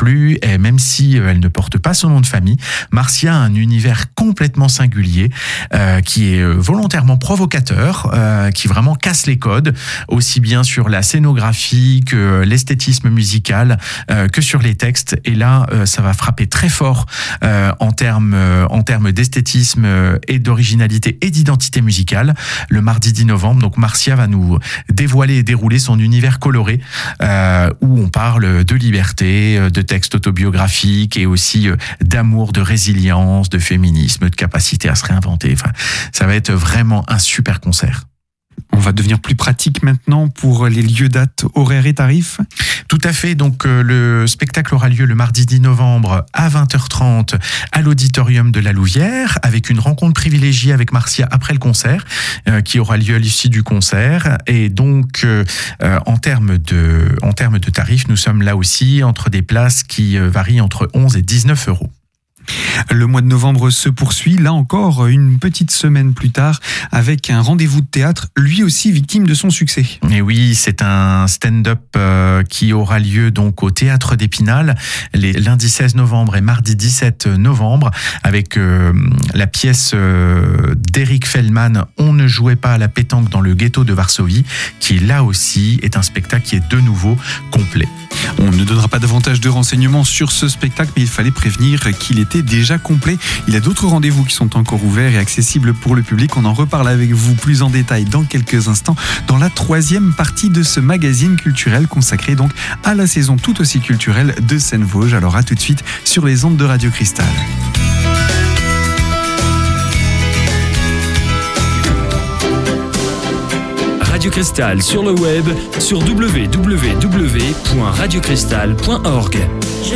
plus, et même si elle ne porte pas son nom de famille, Marcia a un univers complètement singulier, qui est volontairement provocateur, qui vraiment casse les codes, aussi bien sur la scénographie que l'esthétisme musical, que sur les textes. Et là, ça va frapper très fort en termes d'esthétisme et d'originalité et d'identité musicale. Le mardi 10 novembre, donc Marcia va nous dévoiler et dérouler son univers coloré, où on parle de liberté, de textes autobiographiques et aussi d'amour, de résilience, de féminisme, de capacité à se réinventer. Enfin, ça va être vraiment un super concert. On va devenir plus pratique maintenant pour les lieux, dates, horaires et tarifs. Tout à fait. Donc, le spectacle aura lieu le mardi 10 novembre à 20h30 à l'auditorium de la Louvière, avec une rencontre privilégiée avec Marcia après le concert, qui aura lieu à l'issue du concert. Et donc, en termes de tarifs, nous sommes là aussi entre des places qui varient entre 11 et 19 euros. Le mois de novembre se poursuit, là encore, une petite semaine plus tard, avec un rendez-vous de théâtre, lui aussi victime de son succès. Et oui, c'est un stand-up qui aura lieu donc au Théâtre d'Épinal, les lundis 16 novembre et mardi 17 novembre, avec la pièce d'Eric Feldman, On ne jouait pas à la pétanque dans le ghetto de Varsovie, qui là aussi est un spectacle qui est de nouveau complet. On ne donnera pas davantage de renseignements sur ce spectacle, mais il fallait prévenir qu'il était déjà complet. Il y a d'autres rendez-vous qui sont encore ouverts et accessibles pour le public. On en reparle avec vous plus en détail dans quelques instants, dans la troisième partie de ce magazine culturel consacré donc à la saison tout aussi culturelle de Seine-Vosges. Alors à tout de suite sur les ondes de Radio Cristal. Radio Cristal sur le web, sur www.radiocristal.org.